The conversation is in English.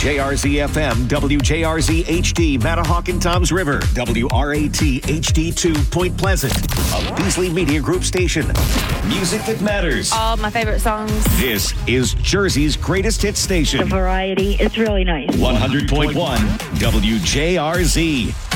WJRZ FM, WJRZ HD, Matahawk and Toms River, WRAT HD2, Point Pleasant, a Beasley Media Group station. Music that matters. All my favorite songs. This is Jersey's greatest hit station. The variety is really nice. 100.1 WJRZ.